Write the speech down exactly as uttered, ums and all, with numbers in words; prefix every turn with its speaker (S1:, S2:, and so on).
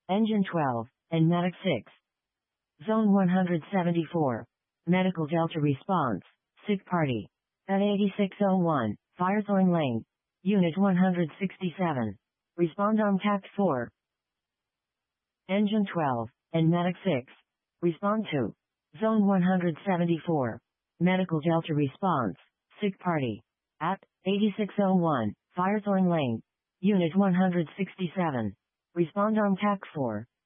S1: Engine twelve, and Medic six. Zone one hundred seventy-four. Medical Delta response. Sick party. At eighty-six oh one, Firethorn Lane. Unit one hundred sixty-seven. Respond on Tact four. Engine twelve, and Medic six. Respond to. Zone one hundred seventy-four. Medical Delta response. Sick party. At eighty-six oh one, Firethorn Lane. Unit one hundred sixty-seven. Respond on Tact four.